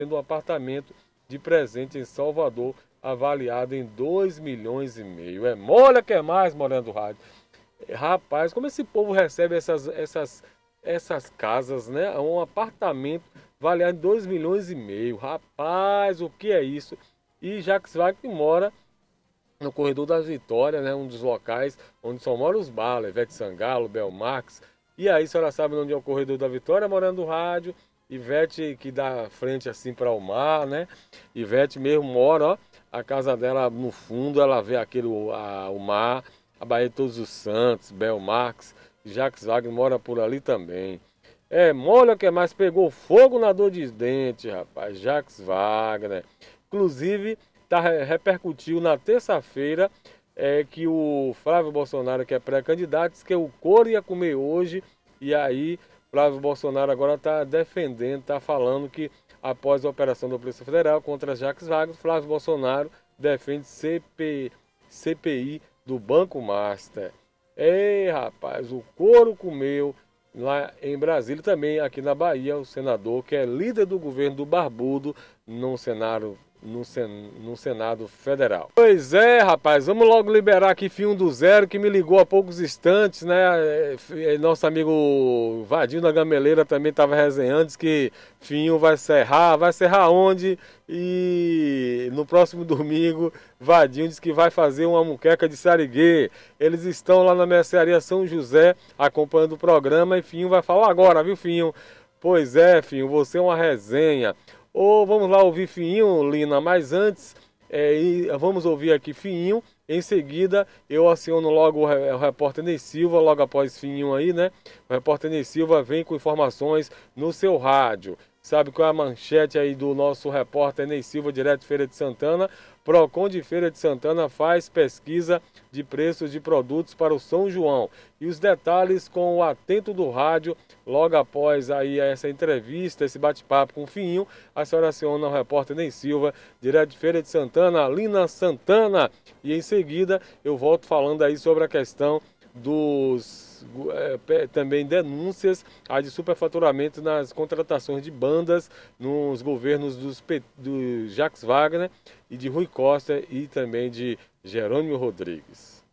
um apartamento de presente em Salvador, avaliado em 2,5 milhões. É mole que é mais, Morando do Rádio. Rapaz, como esse povo recebe essas casas, né? Um apartamento avaliado em 2,5 milhões. Rapaz, o que é isso? E Jacques Wagner mora no Corredor das Vitórias, né? Um dos locais onde só moram os balas, Ivete Sangalo, Belmarx. E aí, a senhora sabe onde é o Corredor da Vitória, Morando do Rádio. Ivete que dá frente assim para o mar, né? Ivete mesmo mora, ó, a casa dela no fundo, ela vê o mar, a Baía de Todos os Santos, Belmarx, Jacques Wagner mora por ali também. É, molha que mais pegou fogo na dor de dente, rapaz, Jacques Wagner. Inclusive, repercutiu na terça-feira que o Flávio Bolsonaro, que é pré-candidato, disse que o couro ia comer hoje, e aí Flávio Bolsonaro agora está defendendo, está falando que após a operação da Polícia Federal contra Jacques Wagner, Flávio Bolsonaro defende CPI do Banco Master. Ei, rapaz, o couro comeu lá em Brasília, também aqui na Bahia, o senador que é líder do governo do Barbudo no Senado Federal. Pois é, rapaz, vamos logo liberar aqui Finho do Zero, que me ligou há poucos instantes, né? Nosso amigo Vadinho da Gameleira também estava resenhando, disse que Finho vai serrar onde? E no próximo domingo, Vadinho disse que vai fazer uma muqueca de sariguê. Eles estão lá na mercearia São José, acompanhando o programa, e Finho vai falar agora, viu, Finho? Pois é, Finho, você é uma resenha. Ou vamos lá ouvir Finho, Lina, mas antes, vamos ouvir aqui Finho. Em seguida, eu aciono logo o repórter Ney Silva, logo após Finho aí, né? O repórter Ney Silva vem com informações no seu rádio. Sabe qual é a manchete aí do nosso repórter Ney Silva, direto de Feira de Santana? Procon de Feira de Santana faz pesquisa de preços de produtos para o São João. E os detalhes com o Atento do Rádio, logo após aí essa entrevista, esse bate-papo com o Finho, a senhora aciona o repórter Ney Silva, direto de Feira de Santana, Lina Santana. E em seguida eu volto falando aí sobre a questão também denúncias de superfaturamento nas contratações de bandas nos governos do Jacques Wagner e de Rui Costa e também de Jerônimo Rodrigues.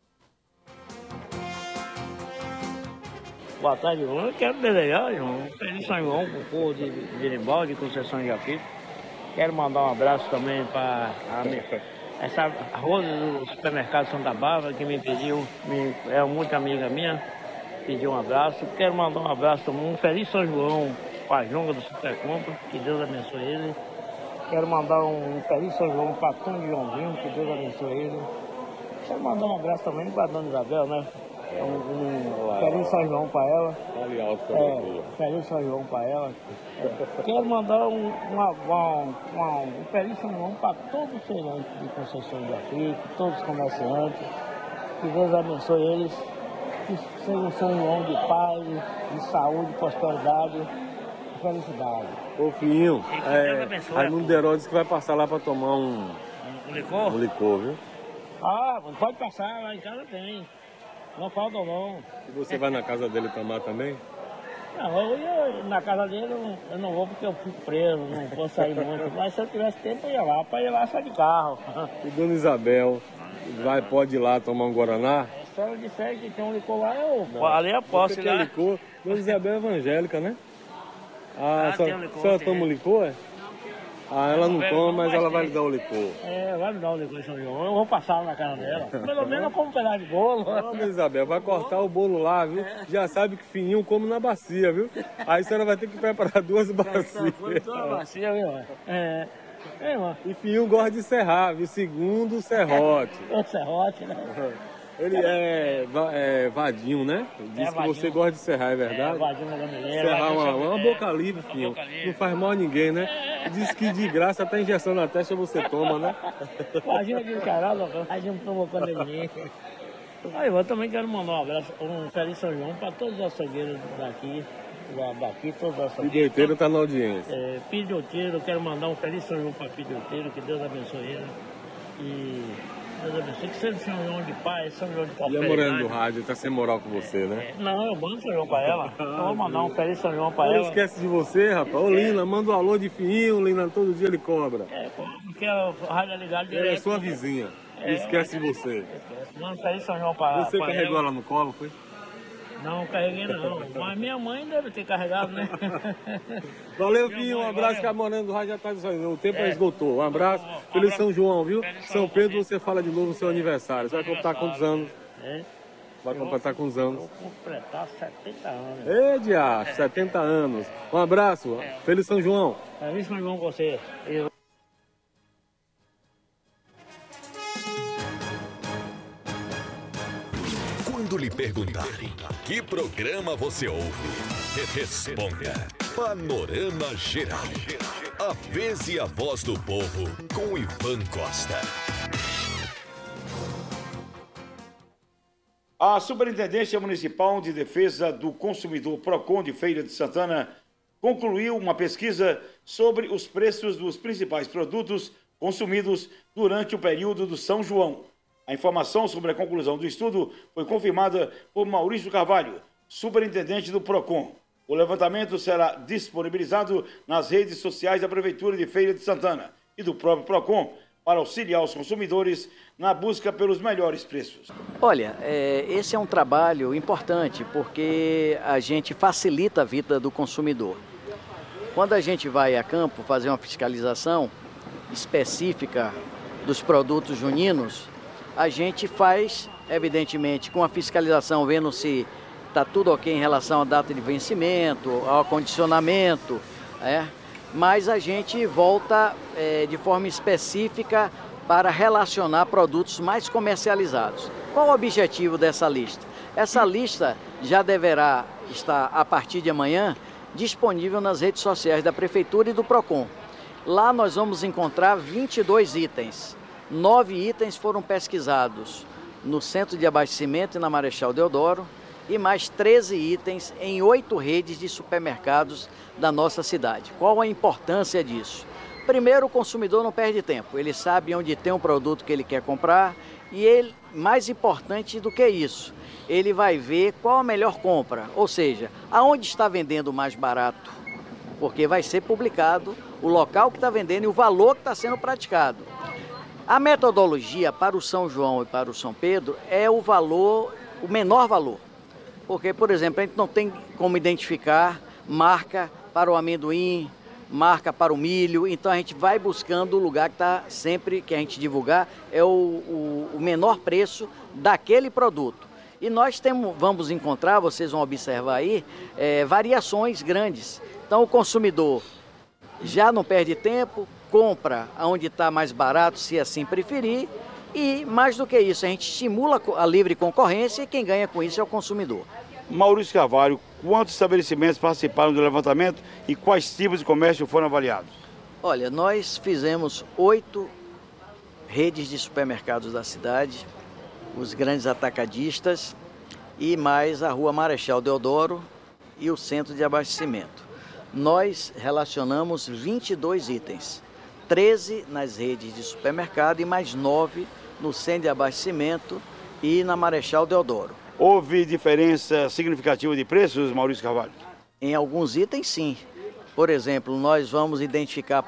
Boa tarde, João. Eu quero desejar, João, um feliz São João para o povo de Genibaldi, de Conceição de Apito. Quero mandar um abraço também para essa Rosa do supermercado Santa Bárbara, que me pediu, é muito amiga minha, pediu um abraço. Quero mandar um abraço também, um feliz São João para a Jonga do Supercompra, que Deus abençoe ele. Quero mandar um feliz São João para Tom de Joãozinho, que Deus abençoe ele. Quero mandar um abraço também para a Dona Isabel, né? Feliz São João para ela. Feliz São João para ela. Quero mandar um feliz São João para todos os feirantes de Conceição de Apito, todos os comerciantes. Que Deus abençoe eles. Que seja um São João de paz, de saúde, prosperidade e felicidade. Ô Finho, Raimundo Deró disse que vai passar lá para tomar um licor? Um licor, viu? Ah, pode passar, lá em casa tem. Não falta não. E você vai na casa dele tomar também? Não, eu na casa dele eu não vou porque eu fico preso, não posso sair muito. Mas se eu tivesse tempo eu ia lá, para ir lá só de carro. E Dona Isabel, pode ir lá tomar um Guaraná? Se ela disser que tem um licor lá, ali eu posso ir lá. Licor? Dona Isabel é evangélica, né? Tem um licor. A senhora toma o licor? Ela não toma, mas ela vai lhe dar o licor. Vai me dar o licor em São João. Eu vou passar na casa dela. Pelo menos eu como um pedaço de bolo. Dona Isabel, vai cortar o bolo lá, viu? Já sabe que Fininho come na bacia, viu? Aí a senhora vai ter que preparar 2 bacias. Duas bacias, viu? E Fininho gosta de serrar, viu? Segundo o serrote. O serrote, né? Ele é Vadinho, né? Diz que você gosta de serrar, é verdade? Vadinho da Gameleira. Serrar uma boca livre, Finho. Não faz mal a ninguém, né? Diz que de graça até injeção na testa você toma, né? Vadinho de caralho, Vadinho provocando ninguém. Aí eu também quero mandar um abraço, um feliz São João para todos os açougueiros daqui, todos os açougueiros. Pidioteiro está na audiência. Pidioteiro, quero mandar um feliz São João para Pidioteiro, que Deus abençoe ele. Deus abençoe. Que seja São João de paz, São João de E a prosperidade. Morena do Rádio tá sem moral com você, né? Não, eu mando São João pra ela. Eu vou mandar um feliz São João pra Não ela. esquece de você, rapaz. Ô, Lina, manda um alô de fininho, Lina, todo dia ele cobra. Porque a rádio é ligada direto. Ela é sua vizinha. Não esquece de você. Manda um feliz São João pra Você pra carregou ela. ela no colo, foi? Não, carreguei não. Mas minha mãe deve ter carregado, né? Valeu, filho. Um abraço, que a Morena do Rádio já tá saindo. O tempo esgotou. Um abraço. Feliz São João, viu? São Pedro, você fala de novo o seu aniversário. Você vai completar quantos anos? Vai completar quantos anos? Vou completar 70 anos. Ei, diacho, 70 anos. Um abraço. Feliz São João. Feliz São João com você. Quando lhe perguntarem que programa você ouve, responda Panorama Geral. A vez e a voz do povo com Ivan Costa. A Superintendência Municipal de Defesa do Consumidor PROCON de Feira de Santana concluiu uma pesquisa sobre os preços dos principais produtos consumidos durante o período do São João. A informação sobre a conclusão do estudo foi confirmada por Maurício Carvalho, superintendente do PROCON. O levantamento será disponibilizado nas redes sociais da Prefeitura de Feira de Santana e do próprio PROCON para auxiliar os consumidores na busca pelos melhores preços. Olha, esse é um trabalho importante porque a gente facilita a vida do consumidor. Quando a gente vai a campo fazer uma fiscalização específica dos produtos juninos, a gente faz, evidentemente, com a fiscalização, vendo se está tudo ok em relação à data de vencimento, ao acondicionamento, mas a gente volta de forma específica para relacionar produtos mais comercializados. Qual o objetivo dessa lista? Essa lista já deverá estar, a partir de amanhã, disponível nas redes sociais da Prefeitura e do PROCON. Lá nós vamos encontrar 22 itens. 9 itens foram pesquisados no Centro de Abastecimento e na Marechal Deodoro e mais 13 itens em 8 redes de supermercados da nossa cidade. Qual a importância disso? Primeiro, o consumidor não perde tempo, ele sabe onde tem um produto que ele quer comprar e ele, mais importante do que isso, ele vai ver qual a melhor compra, ou seja, aonde está vendendo mais barato, porque vai ser publicado o local que está vendendo e o valor que está sendo praticado. A metodologia para o São João e para o São Pedro é o valor, o menor valor. Porque, por exemplo, a gente não tem como identificar marca para o amendoim, marca para o milho, então a gente vai buscando o lugar que está sempre, que a gente divulgar, é o menor preço daquele produto. E nós vamos encontrar, vocês vão observar aí, variações grandes. Então o consumidor já não perde tempo, compra onde está mais barato, se assim preferir, e mais do que isso, a gente estimula a livre concorrência e quem ganha com isso é o consumidor. Maurício Carvalho, quantos estabelecimentos participaram do levantamento e quais tipos de comércio foram avaliados? Olha, nós fizemos 8 redes de supermercados da cidade, os grandes atacadistas e mais a Rua Marechal Deodoro e o Centro de Abastecimento. Nós relacionamos 22 itens. 13 nas redes de supermercado e mais 9 no Centro de Abastecimento e na Marechal Deodoro. Houve diferença significativa de preços, Maurício Carvalho? Em alguns itens, sim. Por exemplo, nós vamos identificar,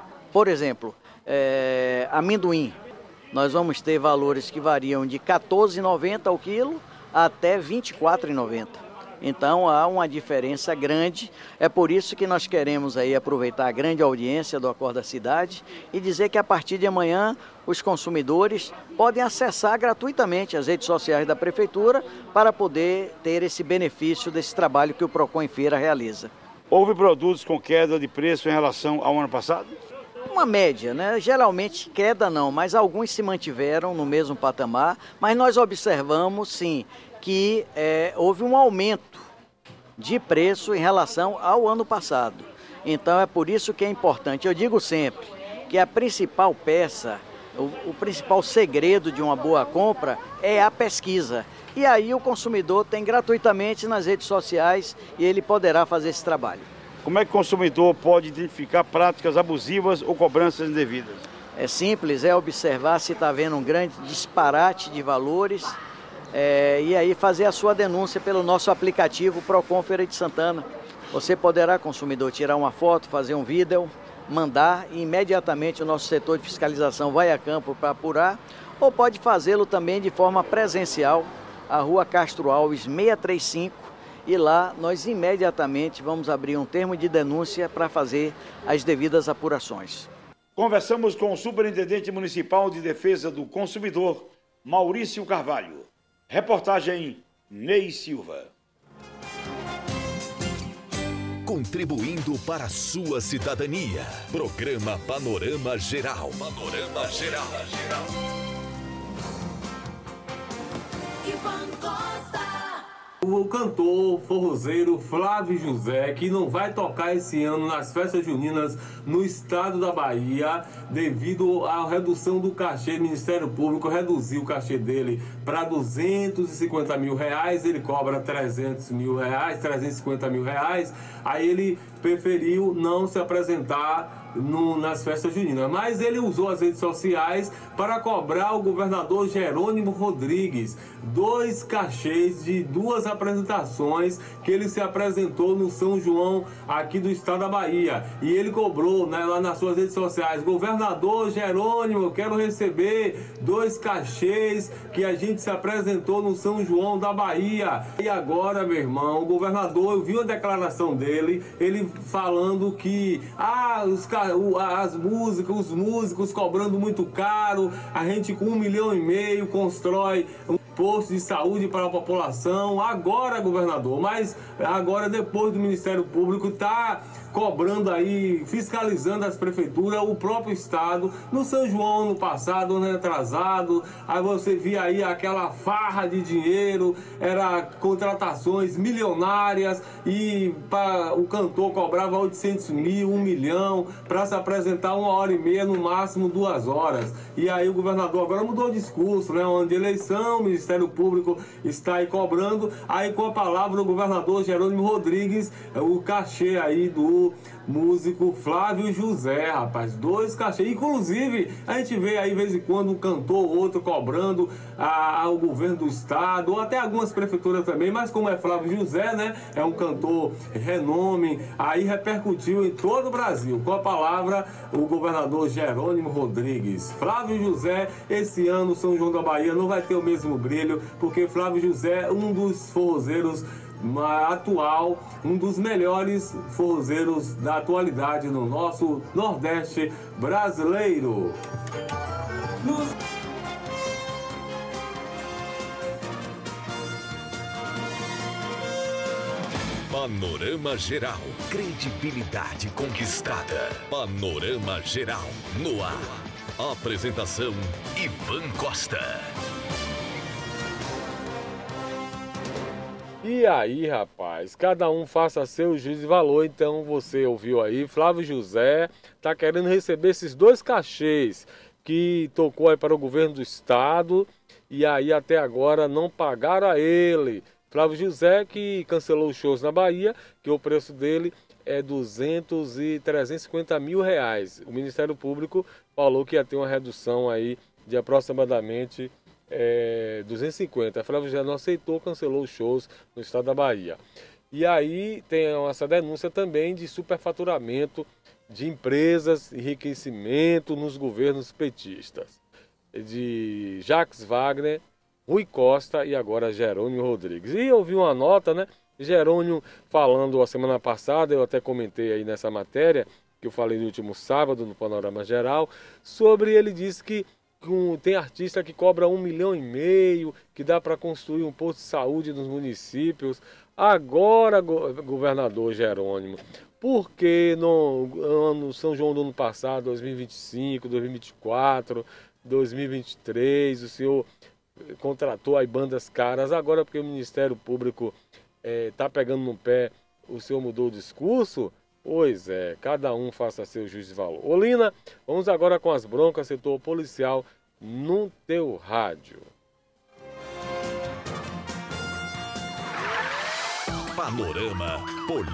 amendoim. Nós vamos ter valores que variam de R$ 14,90 ao quilo até R$ 24,90. Então há uma diferença grande, é por isso que nós queremos aí aproveitar a grande audiência do Acorda Cidade e dizer que a partir de amanhã os consumidores podem acessar gratuitamente as redes sociais da Prefeitura para poder ter esse benefício desse trabalho que o PROCON em Feira realiza. Houve produtos com queda de preço em relação ao ano passado? Uma média, né? Geralmente queda não, mas alguns se mantiveram no mesmo patamar, mas nós observamos sim que houve um aumento de preço em relação ao ano passado. Então é por isso que é importante, eu digo sempre, que a principal peça, o principal segredo de uma boa compra é a pesquisa. E aí o consumidor tem gratuitamente nas redes sociais e ele poderá fazer esse trabalho. Como é que o consumidor pode identificar práticas abusivas ou cobranças indevidas? É simples, é observar se está havendo um grande disparate de valores e aí fazer a sua denúncia pelo nosso aplicativo Procon Feira de Santana. Você poderá, consumidor, tirar uma foto, fazer um vídeo, mandar e imediatamente o nosso setor de fiscalização vai a campo para apurar, ou pode fazê-lo também de forma presencial, a Rua Castro Alves 635, e lá nós imediatamente vamos abrir um termo de denúncia para fazer as devidas apurações. Conversamos com o Superintendente Municipal de Defesa do Consumidor, Maurício Carvalho. Reportagem Ney Silva. Contribuindo para a sua cidadania. Programa Panorama Geral. Panorama Geral. Ivan Costa. O cantor forrozeiro Flávio José, que não vai tocar esse ano nas festas juninas no estado da Bahia, devido à redução do cachê. O Ministério Público reduziu o cachê dele para R$250 mil, ele cobra R$300 mil, R$350 mil. Aí ele preferiu não se apresentar nas festas juninas, mas ele usou as redes sociais para cobrar o governador Jerônimo Rodrigues 2 cachês de 2 apresentações que ele se apresentou no São João aqui do estado da Bahia, e ele cobrou, né, lá nas suas redes sociais: governador Jerônimo, eu quero receber 2 cachês que a gente se apresentou no São João da Bahia. E agora, meu irmão, o governador, eu vi uma declaração dele, ele falando que os músicos cobrando muito caro, a gente com 1,5 milhão constrói um posto de saúde para a população. Agora, governador, mas agora depois do Ministério Público está cobrando aí, fiscalizando as prefeituras, o próprio estado. No São João, no passado, ano atrasado, aí você via aí aquela farra de dinheiro, era contratações milionárias, e o cantor cobrava 800 mil, 1 milhão, para se apresentar 1h30, no máximo 2 horas. E aí o governador agora mudou o discurso, né? Onde eleição, o Ministério Público está aí cobrando, aí com a palavra o governador Jerônimo Rodrigues, o cachê aí do músico Flávio José, rapaz, 2 cachês. Inclusive, a gente vê aí, de vez em quando, um cantor ou outro cobrando ao governo do estado, ou até algumas prefeituras também, mas como é Flávio José, né, é um cantor renome, aí repercutiu em todo o Brasil. Com a palavra, o governador Jerônimo Rodrigues. Flávio José, esse ano, São João da Bahia não vai ter o mesmo brilho, porque Flávio José é um dos forrozeiros atual, um dos melhores forrozeiros da atualidade no nosso Nordeste brasileiro. Panorama Geral. Credibilidade conquistada. Panorama Geral. No ar. Apresentação: Ivan Costa. E aí, rapaz, cada um faça seu juízo de valor. Então você ouviu aí, Flávio José tá querendo receber esses 2 cachês que tocou aí para o governo do estado, e aí até agora não pagaram a ele. Flávio José, que cancelou os shows na Bahia, que o preço dele é 200 e 350 mil reais. O Ministério Público falou que ia ter uma redução aí de aproximadamente 250. A Flávio José não aceitou, cancelou os shows no estado da Bahia. E aí tem essa denúncia também de superfaturamento de empresas, enriquecimento nos governos petistas, de Jacques Wagner, Rui Costa e agora Jerônimo Rodrigues. E eu vi uma nota, né? Jerônimo falando a semana passada, eu até comentei aí nessa matéria, que eu falei no último sábado no Panorama Geral, sobre, ele disse que tem artista que cobra 1,5 milhão, que dá para construir um posto de saúde nos municípios. Agora, governador Jerônimo, por que no São João do ano passado, 2025, 2024, 2023, o senhor contratou aí bandas caras? Agora, porque o Ministério Público está pegando no pé, o senhor mudou o discurso? Pois é, cada um faça seu juízo de valor. Olina, vamos agora com as broncas, setor policial, no teu rádio. Panorama Polícia.